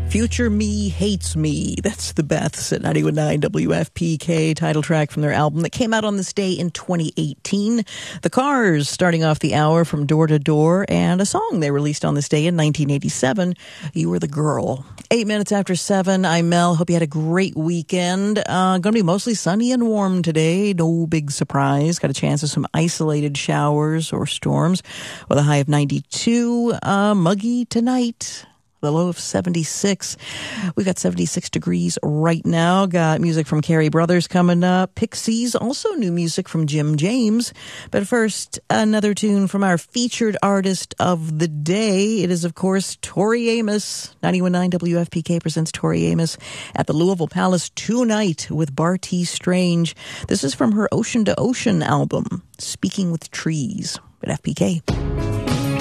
Future Me Hates Me. That's the Beths at 91.9 WFPK, title track from their album that came out on this day in 2018. The Cars starting off the hour from Door to Door, and a song they released on this day in 1987, You Were the Girl. 8 minutes after 7, I'm Mel. Hope you had a great weekend. Going to be mostly sunny and warm today. No big surprise. Got a chance of some isolated showers or storms with a high of 92. Muggy tonight. The low of 76. We got 76 degrees right now. Got music from Carey Brothers coming up. Pixies, also new music from Jim James. But first, another tune from our featured artist of the day. It is, of course, Tori Amos. 91.9 WFPK presents Tori Amos at the Louisville Palace tonight with Barty Strange. This is from her Ocean to Ocean album, Speaking with Trees at FPK.